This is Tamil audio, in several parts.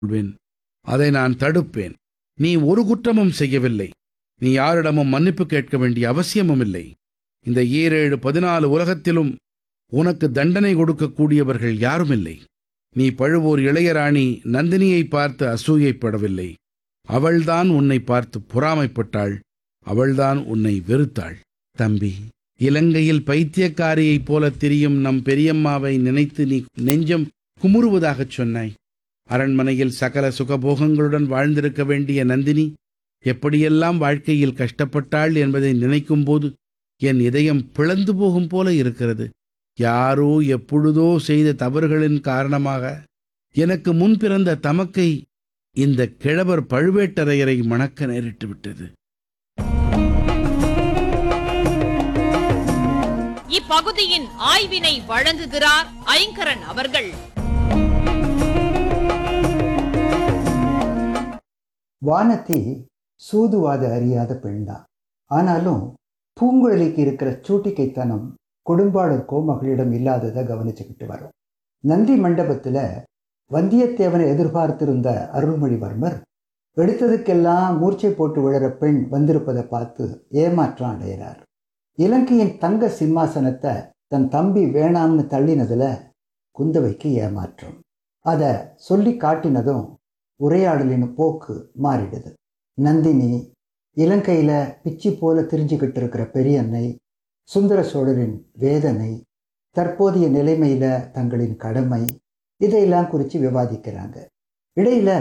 கொள்வேன். அதை நான் தடுப்பேன். நீ ஒரு குற்றமும் செய்யவில்லை. நீ யாரிடமும் மன்னிப்பு கேட்க வேண்டிய அவசியமும் இல்லை. இந்த 17 14 உலகத்திலும் உனக்கு தண்டனை கொடுக்கக்கூடியவர்கள் யாரும் இல்லை. நீ பழுவூர் இளையராணி நந்தினியை பார்த்து அசூயைப்படவில்லை. அவள்தான் உன்னை பார்த்து பொறாமைப்பட்டாள். அவள்தான் உன்னை வெறுத்தாள். தம்பி, இலங்கையில் பைத்தியக்காரியைப் போல திரியும் நம் பெரியம்மாவை நினைத்து நீ நெஞ்சம் குமுறுவதாகச் சொன்னாய். அரண்மனையில் சகல சுகபோகங்களுடன் வாழ்ந்திருக்க வேண்டிய நந்தினி எப்படியெல்லாம் வாழ்க்கையில் கஷ்டப்பட்டாள் என்பதை நினைக்கும் போது என் இதயம் பிளந்து போகும் போல இருக்கிறது. யாரோ எப்பொழுதோ செய்த தவறுகளின் காரணமாக எனக்கு முன் பிறந்த தமக்கை இந்த கிழவர் பழுவேட்டரையரை மணக்க நேரிட்டு விட்டது. இப்பகுதியின் ஆய்வினை வழங்குகிறார் ஐங்கரன் அவர்கள். வானதி சூதுவாத அறியாத பெண்தான். ஆனாலும் பூங்குழலிக்கு இருக்கிற சூட்டிக்கைத்தனம் கொடும்பாளூர் கோமகளிடம் இல்லாததை கவனிச்சுக்கிட்டு வரும். நந்தி மண்டபத்தில் வந்தியத்தேவனை எதிர்பார்த்திருந்த அருள்மொழிவர்மர் எடுத்ததுக்கெல்லாம் மூர்ச்சை போட்டு விழற பெண் வந்திருப்பதை பார்த்து ஏமாற்றம் அடைகிறார். இலங்கையின் தங்க சிம்மாசனத்தை தன் தம்பி வேணாம்னு தள்ளினதுல குந்தவைக்கு ஏமாற்றம். அதை சொல்லி காட்டினதும் உரையாடலின் போக்கு மாறிடுது. நந்தினி, இலங்கையில் பிச்சி போல திரிஞ்சுக்கிட்டு இருக்கிற பெரியன்னை, சுந்தர சோழரின் வேதனை, தற்போதைய நிலைமையில தங்களின் கடமை, இதையெல்லாம் குறித்து விவாதிக்கிறாங்க. இடையில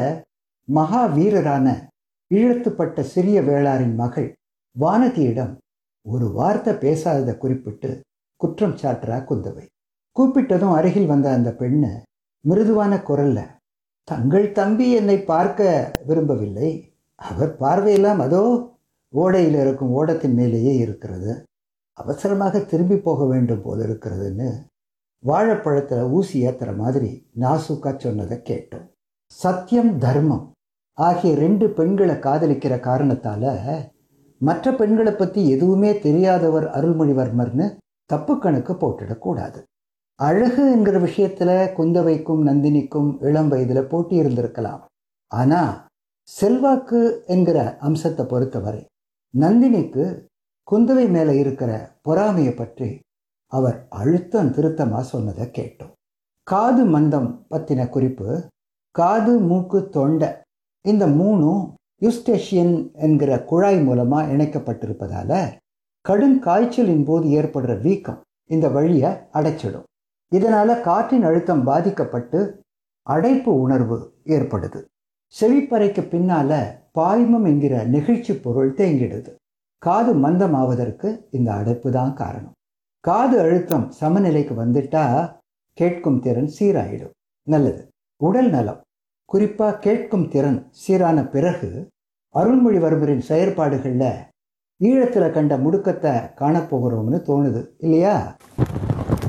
மகாவீரரான இழுத்துப்பட்ட சிறிய வேளாரின் மகள் வானதியிடம் ஒரு வார்த்தை பேசாததை குறிப்பிட்டு குற்றம் சாட்டுறா குந்தவை. கூப்பிட்டதும் அருகில் வந்த அந்த பெண்ணு மிருதுவான குரல்ல, தங்கள் தம்பி என்னை பார்க்க விரும்பவில்லை. அவர் பார்வையெல்லாம் அதோ ஓடையில் இருக்கும் ஓடத்தின் மேலேயே இருக்கிறது. அவசரமாக திரும்பி போக வேண்டும் போல இருக்கிறதுன்னு வாழைப்பழத்தில் ஊசி ஏத்துற மாதிரி நாசுக்கா சொன்னதை கேட்டோம். சத்தியம், தர்மம் ஆகிய 2 பெண்களை காதலிக்கிற காரணத்தால மற்ற பெண்களை பற்றி எதுவுமே தெரியாதவர் அருள்மொழிவர்மர்னு தப்பு கணக்கு போட்டுடக்கூடாது. அழகு என்கிற விஷயத்துல குந்தவைக்கும் நந்தினிக்கும் இளம் வயதுல போட்டி இருந்திருக்கலாம். ஆனா செல்வாக்கு என்கிற அம்சத்தை பொறுத்தவரை நந்தினிக்கு குந்தவை மேல இருக்கிற பொறாமையை பற்றி அவர் அழுத்தம் திருத்தமா சொன்னதை கேட்டோம். காது மந்தம் பத்தின குறிப்பு, காது, மூக்கு, தொண்டை இந்த 3ம் யூஸ்டேஷியன் என்கிற குழாய் மூலமா இணைக்கப்பட்டிருப்பதால கடும் காய்ச்சலின் போது ஏற்படுற வீக்கம் இந்த வழியை அடைச்சிடும். இதனால காற்றின் அழுத்தம் பாதிக்கப்பட்டு அடைப்பு உணர்வு ஏற்படுது. செவிப்பறைக்கு பின்னால பாய்மம் என்கிற நெகிழ்ச்சி பொருள் தேங்கிடுது. காது மந்தமாவதற்கு இந்த அடைப்பு தான் காரணம். காது அழுத்தம் சமநிலைக்கு வந்துட்டா கேட்கும் திறன் சீராயிடும். நல்லது. உடல் நலம், குறிப்பா கேட்கும் திறன் சீரான பிறகு அருள்மொழிவர்மரின் செயற்பாடுகள்ல ஈழத்துல கண்ட முடுக்கத்தை காணப்போகிறோம்னு தோணுது இல்லையா?